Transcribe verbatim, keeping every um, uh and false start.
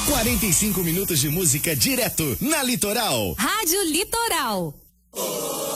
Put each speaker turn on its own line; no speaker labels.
quarenta e cinco minutos de música direto na Litoral.
Rádio Litoral.